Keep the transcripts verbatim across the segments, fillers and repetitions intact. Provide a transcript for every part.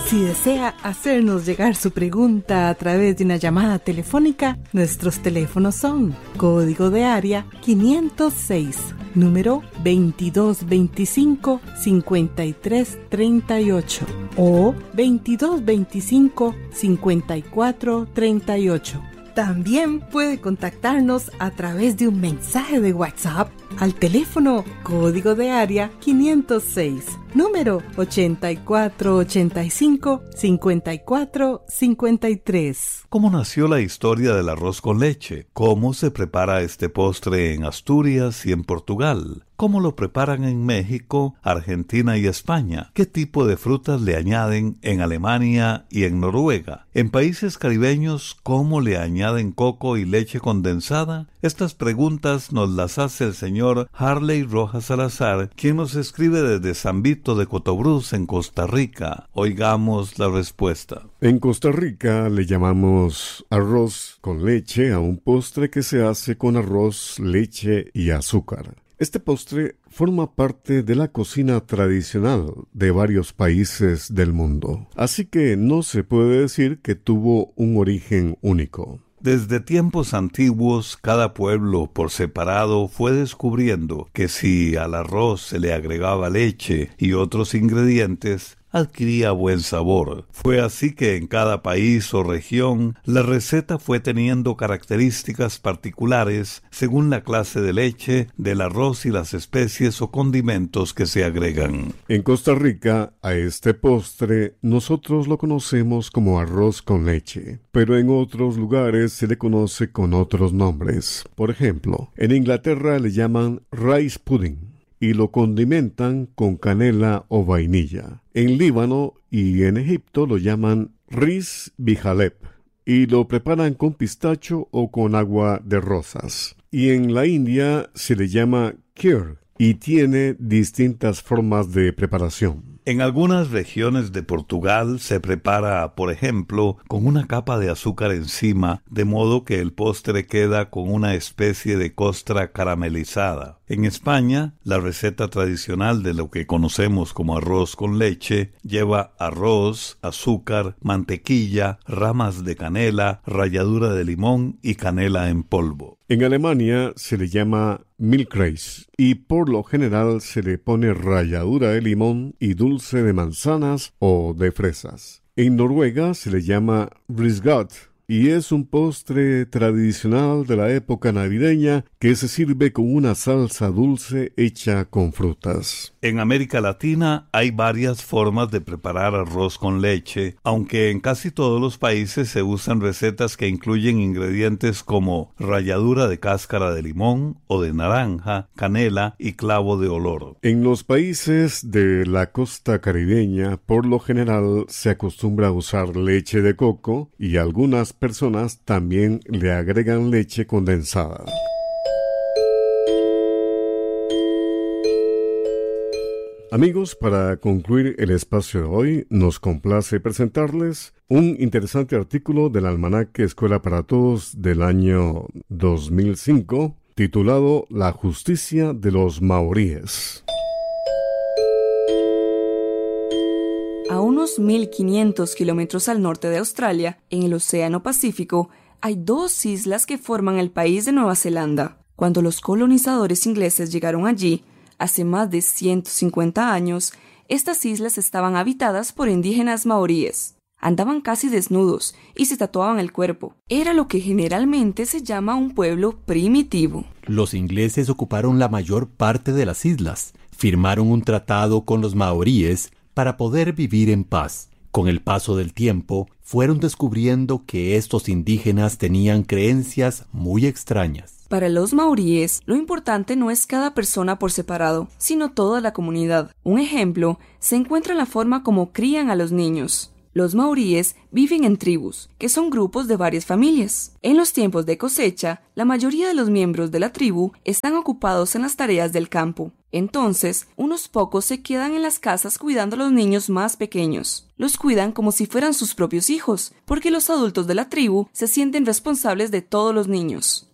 Si desea hacernos llegar su pregunta a través de una llamada telefónica, nuestros teléfonos son código de área quinientos seis, número veintidós veinticinco, cincuenta y tres treinta y ocho o veintidós veinticinco, cincuenta y cuatro treinta y ocho. También puede contactarnos a través de un mensaje de WhatsApp al teléfono código de área quinientos seis, número ochenta y cuatro ochenta y cinco, cincuenta y cuatro cincuenta y tres. ¿Cómo nació la historia del arroz con leche? ¿Cómo se prepara este postre en Asturias y en Portugal? ¿Cómo lo preparan en México, Argentina y España? ¿Qué tipo de frutas le añaden en Alemania y en Noruega? En países caribeños, ¿cómo le añaden coco y leche condensada? Estas preguntas nos las hace el señor Harley Rojas Salazar, quien nos escribe desde San Vito de Cotobruz, en Costa Rica. Oigamos la respuesta. En Costa Rica le llamamos arroz con leche a un postre que se hace con arroz, leche y azúcar. Este postre forma parte de la cocina tradicional de varios países del mundo, así que no se puede decir que tuvo un origen único. Desde tiempos antiguos, cada pueblo por separado fue descubriendo que si al arroz se le agregaba leche y otros ingredientes, adquiría buen sabor. Fue así que en cada país o región la receta fue teniendo características particulares según la clase de leche, del arroz y las especies o condimentos que se agregan. En Costa Rica, a este postre nosotros lo conocemos como arroz con leche, pero en otros lugares se le conoce con otros nombres. Por ejemplo, en Inglaterra le llaman rice pudding y lo condimentan con canela o vainilla. En Líbano y en Egipto lo llaman riz bijaleb y lo preparan con pistacho o con agua de rosas. Y en la India se le llama kheer y tiene distintas formas de preparación. En algunas regiones de Portugal se prepara, por ejemplo, con una capa de azúcar encima, de modo que el postre queda con una especie de costra caramelizada. En España, la receta tradicional de lo que conocemos como arroz con leche lleva arroz, azúcar, mantequilla, ramas de canela, ralladura de limón y canela en polvo. En Alemania se le llama Milchreis y por lo general se le pone ralladura de limón y dulce de manzanas o de fresas. En Noruega se le llama risgott y es un postre tradicional de la época navideña que se sirve con una salsa dulce hecha con frutas. En América Latina hay varias formas de preparar arroz con leche, aunque en casi todos los países se usan recetas que incluyen ingredientes como ralladura de cáscara de limón o de naranja, canela y clavo de olor. En los países de la costa caribeña, por lo general se acostumbra a usar leche de coco y algunas personas también le agregan leche condensada. Amigos, para concluir el espacio de hoy, nos complace presentarles un interesante artículo del Almanaque Escuela para Todos del año dos mil cinco, titulado La justicia de los maoríes. A unos mil quinientos kilómetros al norte de Australia, en el Océano Pacífico, hay dos islas que forman el país de Nueva Zelanda. Cuando los colonizadores ingleses llegaron allí, hace más de ciento cincuenta años, estas islas estaban habitadas por indígenas maoríes. Andaban casi desnudos y se tatuaban el cuerpo. Era lo que generalmente se llama un pueblo primitivo. Los ingleses ocuparon la mayor parte de las islas, firmaron un tratado con los maoríes para poder vivir en paz. Con el paso del tiempo, fueron descubriendo que estos indígenas tenían creencias muy extrañas. Para los maoríes, lo importante no es cada persona por separado, sino toda la comunidad. Un ejemplo se encuentra en la forma como crían a los niños. Los maoríes viven en tribus, que son grupos de varias familias. En los tiempos de cosecha, la mayoría de los miembros de la tribu están ocupados en las tareas del campo. Entonces, unos pocos se quedan en las casas cuidando a los niños más pequeños. Los cuidan como si fueran sus propios hijos, porque los adultos de la tribu se sienten responsables de todos los niños.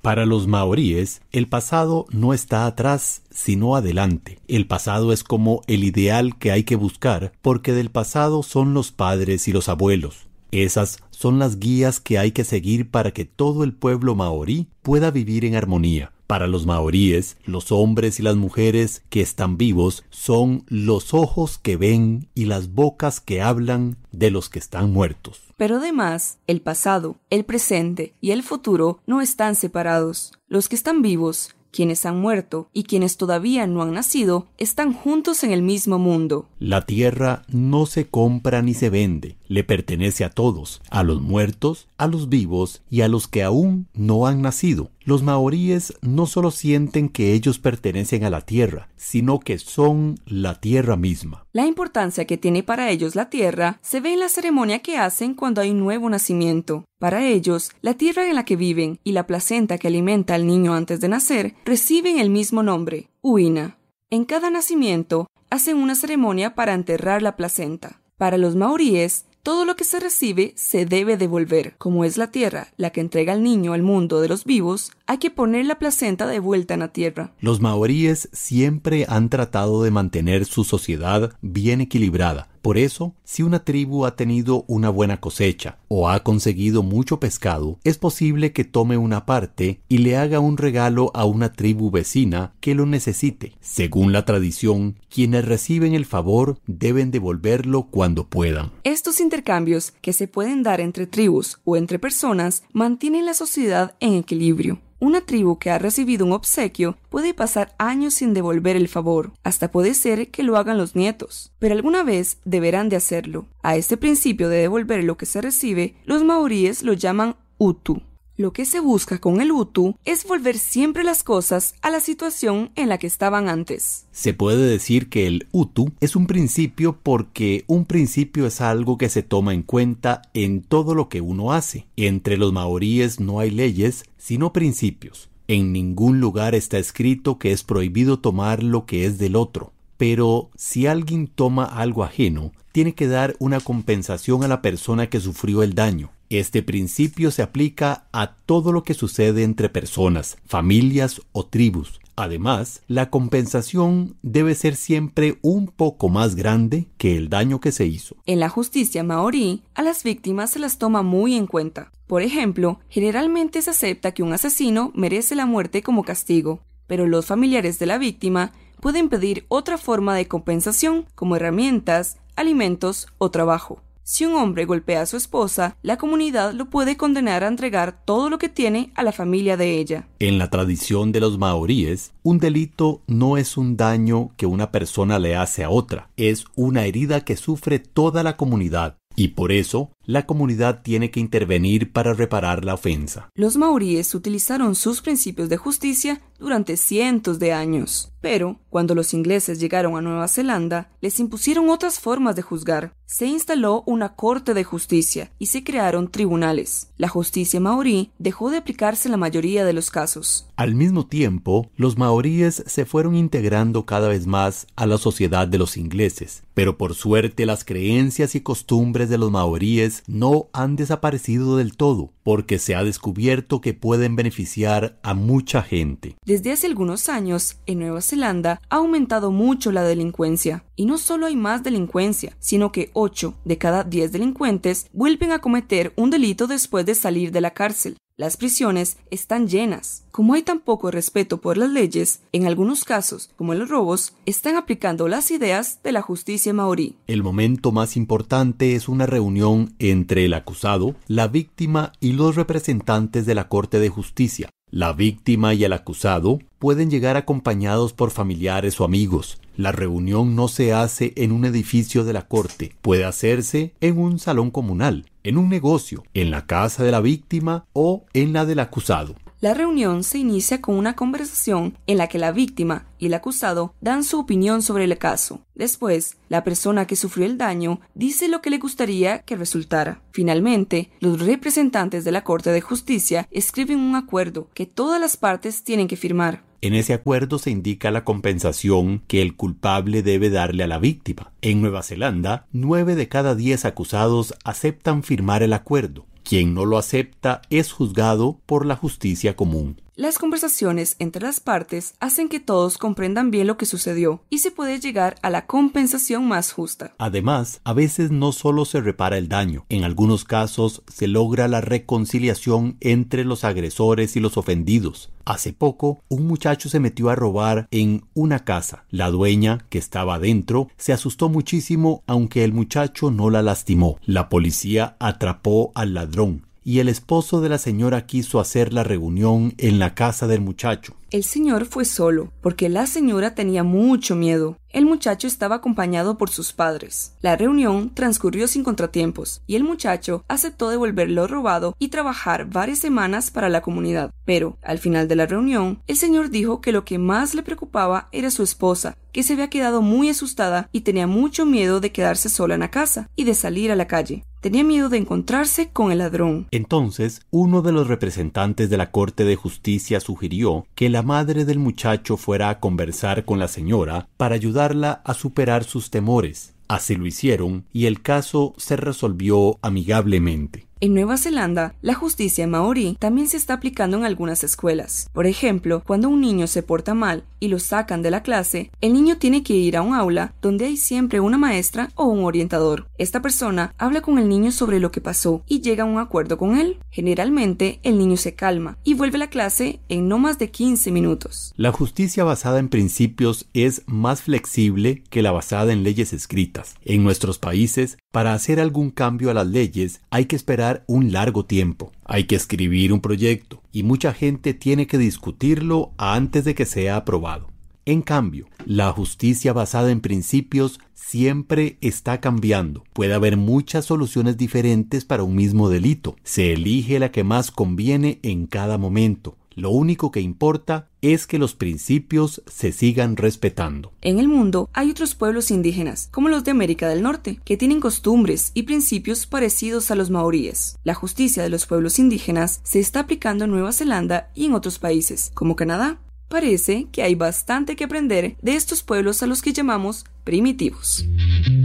Para los maoríes, el pasado no está atrás, sino adelante. El pasado es como el ideal que hay que buscar, porque del pasado son los padres y los abuelos. Esas son las guías que hay que seguir para que todo el pueblo maorí pueda vivir en armonía. Para los maoríes, los hombres y las mujeres que están vivos son los ojos que ven y las bocas que hablan de los que están muertos. Pero además, el pasado, el presente y el futuro no están separados. Los que están vivos, quienes han muerto y quienes todavía no han nacido, están juntos en el mismo mundo. La tierra no se compra ni se vende, le pertenece a todos, a los muertos, a los vivos y a los que aún no han nacido. Los maoríes no solo sienten que ellos pertenecen a la tierra, sino que son la tierra misma. La importancia que tiene para ellos la tierra se ve en la ceremonia que hacen cuando hay un nuevo nacimiento. Para ellos, la tierra en la que viven y la placenta que alimenta al niño antes de nacer reciben el mismo nombre, Uina. En cada nacimiento, hacen una ceremonia para enterrar la placenta. Para los maoríes, todo lo que se recibe se debe devolver. Como es la tierra la que entrega al niño al mundo de los vivos, hay que poner la placenta de vuelta en la tierra. Los maoríes siempre han tratado de mantener su sociedad bien equilibrada. Por eso, si una tribu ha tenido una buena cosecha o ha conseguido mucho pescado, es posible que tome una parte y le haga un regalo a una tribu vecina que lo necesite. Según la tradición, quienes reciben el favor deben devolverlo cuando puedan. Estos intercambios que se pueden dar entre tribus o entre personas mantienen la sociedad en equilibrio. Una tribu que ha recibido un obsequio puede pasar años sin devolver el favor, hasta puede ser que lo hagan los nietos, pero alguna vez deberán de hacerlo. A este principio de devolver lo que se recibe, los maoríes lo llaman utu. Lo que se busca con el utu es volver siempre las cosas a la situación en la que estaban antes. Se puede decir que el utu es un principio porque un principio es algo que se toma en cuenta en todo lo que uno hace. Entre los maoríes no hay leyes, sino principios. En ningún lugar está escrito que es prohibido tomar lo que es del otro. Pero si alguien toma algo ajeno, tiene que dar una compensación a la persona que sufrió el daño. Este principio se aplica a todo lo que sucede entre personas, familias o tribus. Además, la compensación debe ser siempre un poco más grande que el daño que se hizo. En la justicia maorí, a las víctimas se las toma muy en cuenta. Por ejemplo, generalmente se acepta que un asesino merece la muerte como castigo, pero los familiares de la víctima pueden pedir otra forma de compensación, como herramientas, alimentos o trabajo. Si un hombre golpea a su esposa, la comunidad lo puede condenar a entregar todo lo que tiene a la familia de ella. En la tradición de los maoríes, un delito no es un daño que una persona le hace a otra, es una herida que sufre toda la comunidad. Y por eso, la comunidad tiene que intervenir para reparar la ofensa. Los maoríes utilizaron sus principios de justicia durante cientos de años. Pero, cuando los ingleses llegaron a Nueva Zelanda, les impusieron otras formas de juzgar. Se instaló una corte de justicia y se crearon tribunales. La justicia maorí dejó de aplicarse en la mayoría de los casos. Al mismo tiempo, los maoríes se fueron integrando cada vez más a la sociedad de los ingleses. Pero por suerte, las creencias y costumbres de los maoríes no han desaparecido del todo, porque se ha descubierto que pueden beneficiar a mucha gente. Desde hace algunos años, en Nueva Zelanda ha aumentado mucho la delincuencia. Y no solo hay más delincuencia, sino que ocho de cada diez delincuentes vuelven a cometer un delito después de salir de la cárcel. Las prisiones están llenas. Como hay tan poco respeto por las leyes, en algunos casos, como en los robos, están aplicando las ideas de la justicia maorí. El momento más importante es una reunión entre el acusado, la víctima y los representantes de la Corte de Justicia. La víctima y el acusado pueden llegar acompañados por familiares o amigos. La reunión no se hace en un edificio de la corte, puede hacerse en un salón comunal, en un negocio, en la casa de la víctima o en la del acusado. La reunión se inicia con una conversación en la que la víctima y el acusado dan su opinión sobre el caso. Después, la persona que sufrió el daño dice lo que le gustaría que resultara. Finalmente, los representantes de la Corte de Justicia escriben un acuerdo que todas las partes tienen que firmar. En ese acuerdo se indica la compensación que el culpable debe darle a la víctima. En Nueva Zelanda, nueve de cada diez acusados aceptan firmar el acuerdo. Quien no lo acepta es juzgado por la justicia común. Las conversaciones entre las partes hacen que todos comprendan bien lo que sucedió y se puede llegar a la compensación más justa. Además, a veces no solo se repara el daño, en algunos casos se logra la reconciliación entre los agresores y los ofendidos. Hace poco, un muchacho se metió a robar en una casa. La dueña, que estaba adentro, se asustó muchísimo, aunque el muchacho no la lastimó. La policía atrapó al ladrón y el esposo de la señora quiso hacer la reunión en la casa del muchacho. El señor fue solo, porque la señora tenía mucho miedo. El muchacho estaba acompañado por sus padres. La reunión transcurrió sin contratiempos, y el muchacho aceptó devolver lo robado y trabajar varias semanas para la comunidad. Pero, al final de la reunión, el señor dijo que lo que más le preocupaba era su esposa, que se había quedado muy asustada y tenía mucho miedo de quedarse sola en la casa y de salir a la calle. Tenía miedo de encontrarse con el ladrón. Entonces, uno de los representantes de la Corte de Justicia sugirió que la madre del muchacho fuera a conversar con la señora para ayudarla a superar sus temores. Así lo hicieron y el caso se resolvió amigablemente. En Nueva Zelanda, la justicia maorí también se está aplicando en algunas escuelas. Por ejemplo, cuando un niño se porta mal y lo sacan de la clase, el niño tiene que ir a un aula donde hay siempre una maestra o un orientador. Esta persona habla con el niño sobre lo que pasó y llega a un acuerdo con él. Generalmente, el niño se calma y vuelve a la clase en no más de quince minutos. La justicia basada en principios es más flexible que la basada en leyes escritas. En nuestros países, para hacer algún cambio a las leyes, hay que esperar un largo tiempo. Hay que escribir un proyecto y mucha gente tiene que discutirlo antes de que sea aprobado. En cambio, la justicia basada en principios siempre está cambiando. Puede haber muchas soluciones diferentes para un mismo delito. Se elige la que más conviene en cada momento. Lo único que importa es que los principios se sigan respetando. En el mundo hay otros pueblos indígenas, como los de América del Norte, que tienen costumbres y principios parecidos a los maoríes. La justicia de los pueblos indígenas se está aplicando en Nueva Zelanda y en otros países, como Canadá. Parece que hay bastante que aprender de estos pueblos a los que llamamos primitivos.